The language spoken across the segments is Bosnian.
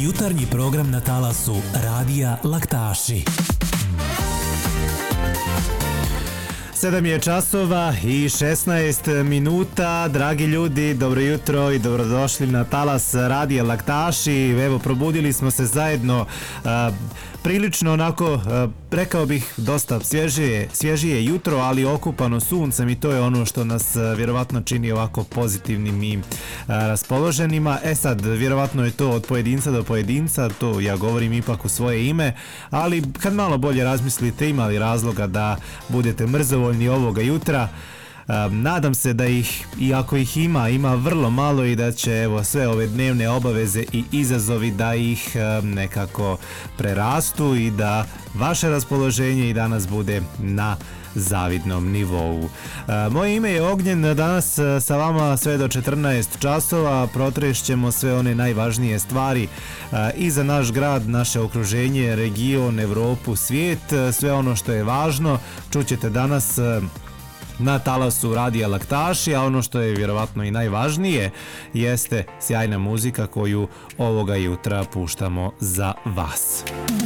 Jutarnji program na talasu Radija Laktaši. 7 je časova i 16 minuta. Dragi ljudi, dobro jutro i dobrodošli na talas Radija Laktaši. Evo, probudili smo se zajedno prilično onako, rekao bih, dosta svježije jutro, ali okupano suncem, i to je ono što nas vjerovatno čini ovako pozitivnim i raspoloženima. Sad, vjerovatno je to od pojedinca do pojedinca, to ja govorim ipak u svoje ime, ali kad malo bolje razmislite, ima li razloga da budete mrzovoljni ovoga jutra. Nadam se da ih, iako ih ima vrlo malo, i da će evo sve ove dnevne obaveze i izazovi da ih nekako prerastu i da vaše raspoloženje i danas bude na zavidnom nivou. Moje ime je Ognjen, danas sa vama sve do 14 časova protrešćemo sve one najvažnije stvari i za naš grad, naše okruženje, region, Evropu, svijet, sve ono što je važno čućete danas na talasu Radija Laktaši, a ono što je vjerovatno i najvažnije jeste sjajna muzika koju ovoga jutra puštamo za vas.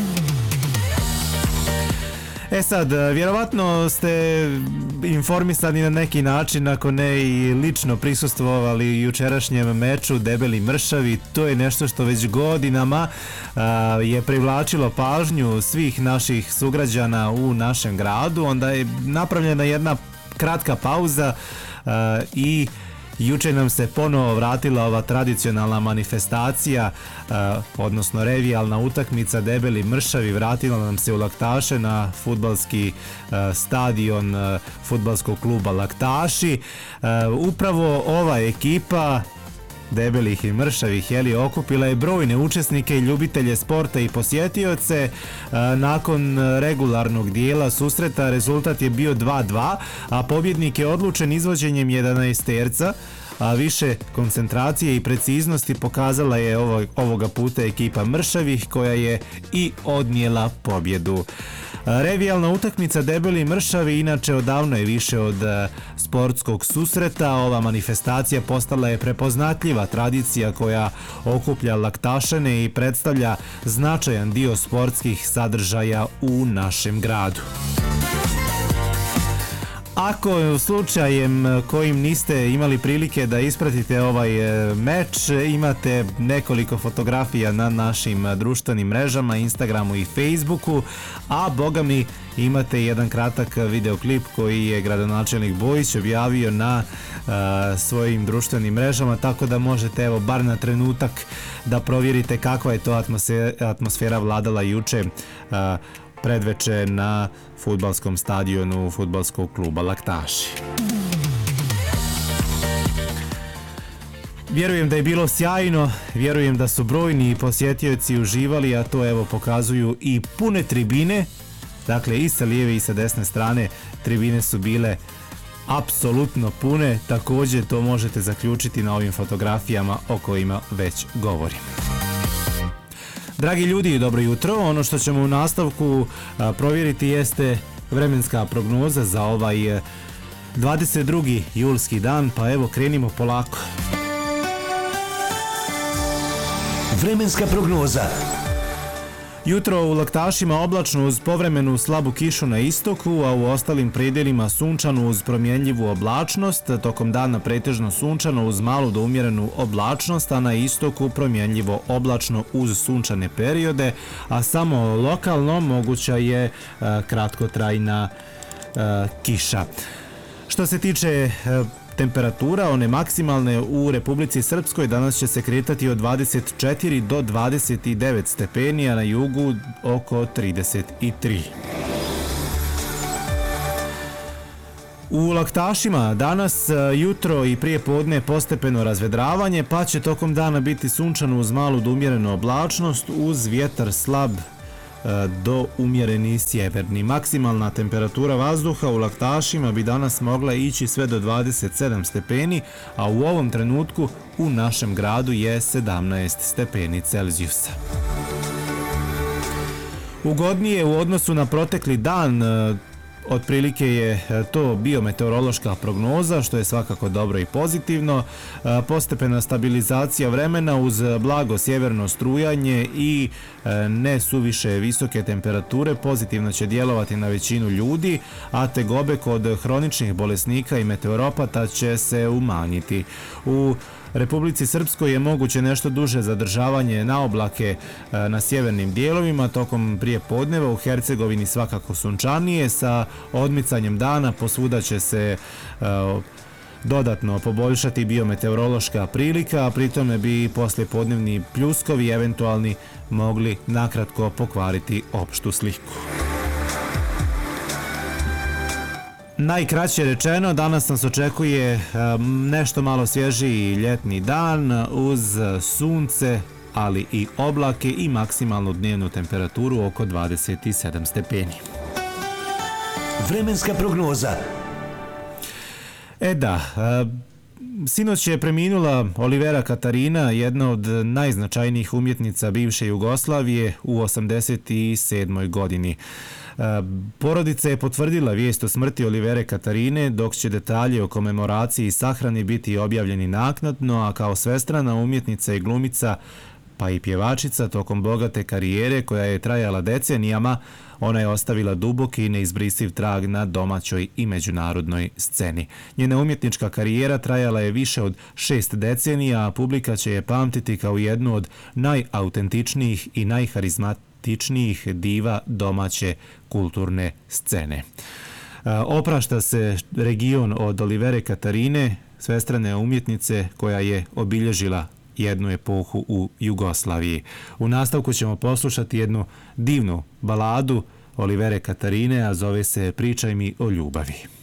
Sad, vjerovatno ste informisani na neki način, ako ne i lično prisustvovali jučerašnjem meču Debeli Mršavi. To je nešto što već godinama je privlačilo pažnju svih naših sugrađana u našem gradu. Onda je napravljena jedna kratka pauza i juče nam se ponovo vratila ova tradicionalna manifestacija, odnosno revijalna utakmica Debeli Mršavi. Vratila nam se u Laktaše na fudbalski stadion fudbalskog kluba Laktaši. Upravo ova ekipa Debelih i Mršavih okupila je brojne učesnike i ljubitelje sporta i posjetioce. Nakon regularnog dijela susreta rezultat je bio 2:2, a pobjednik je odlučen izvođenjem 11-terca, a više koncentracije i preciznosti pokazala je ovoga puta ekipa Mršavih, koja je i odnijela pobjedu. Revijalna utakmica Debeli Mršavi inače odavno je više od sportskog susreta. Ova manifestacija postala je prepoznatljiva tradicija koja okuplja Laktašane i predstavlja značajan dio sportskih sadržaja u našem gradu. Ako slučajem kojim niste imali prilike da ispratite ovaj meč, imate nekoliko fotografija na našim društvenim mrežama, Instagramu i Facebooku, a boga mi imate jedan kratak videoklip koji je gradonačelnik Bojić objavio na svojim društvenim mrežama, tako da možete evo bar na trenutak da provjerite kakva je to atmosfera vladala juče predveče na fudbalskom stadionu fudbalskog kluba Laktaši. Vjerujem da je bilo sjajno, vjerujem da su brojni posjetioci uživali, a to evo pokazuju i pune tribine. Dakle, i sa lijeve i sa desne strane tribine su bile apsolutno pune. Također to možete zaključiti na ovim fotografijama o kojima već govorim. Dragi ljudi, dobro jutro. Ono što ćemo u nastavku provjeriti jeste vremenska prognoza za ovaj 22. julski dan, pa evo krenimo polako. Vremenska prognoza. Jutro u Laktašima oblačno uz povremenu slabu kišu na istoku, a u ostalim predjelima sunčano uz promjenljivu oblačnost. Tokom dana pretežno sunčano uz malu do umjerenu oblačnost, a na istoku promjenljivo oblačno uz sunčane periode, a samo lokalno moguća je kratkotrajna kiša. Što se tiče temperatura, one maksimalne u Republici Srpskoj danas će se kretati od 24 do 29 stepeni, a na jugu oko 33. U Laktašima danas jutro i prije podne postepeno razvedravanje, pa će tokom dana biti sunčano uz malu do umjerenu oblačnost uz vjetar slab do umjereni sjeverni. Maksimalna temperatura vazduha u Laktašima bi danas mogla ići sve do 27 stepeni, a u ovom trenutku u našem gradu je 17 stepeni Celzijusa. Ugodnije u odnosu na protekli dan Otprilike je to biometeorološka prognoza, što je svakako dobro i pozitivno. Postepena stabilizacija vremena uz blago sjeverno strujanje i ne suviše visoke temperature pozitivno će djelovati na većinu ljudi, a tegobe kod hroničnih bolesnika i meteoropata će se umanjiti. U Republici Srpskoj je moguće nešto duže zadržavanje na oblake na sjevernim dijelovima tokom prije podneva, u Hercegovini svakako sunčanije, sa odmicanjem dana posvuda će se dodatno poboljšati biometeorološka prilika, a pritome bi poslijepodnevni pljuskovi eventualni mogli nakratko pokvariti opštu sliku. Najkraće rečeno, danas nas očekuje nešto malo svježiji ljetni dan uz sunce, ali i oblake i maksimalnu dnevnu temperaturu oko 27 stepeni. Vremenska prognoza. Sinoć je preminula Olivera Katarina, jedna od najznačajnijih umjetnica bivše Jugoslavije u 87. godini. Porodica je potvrdila vijest o smrti Olivere Katarine, dok će detalji o komemoraciji i sahrani biti objavljeni naknadno, a kao svestrana umjetnica i glumica, pa i pjevačica tokom bogate karijere koja je trajala decenijama, ona je ostavila duboki i neizbrisiv trag na domaćoj i međunarodnoj sceni. Njena umjetnička karijera trajala je više od 6 decenija, a publika će je pamtiti kao jednu od najautentičnijih i najharizmatičnijih diva domaće kulturne scene. Oprašta se region od Olivere Katarine, svestrane umjetnice koja je obilježila jednu epohu u Jugoslaviji. U nastavku ćemo poslušati jednu divnu baladu Olivere Katarine, a zove se Pričaj mi o ljubavi.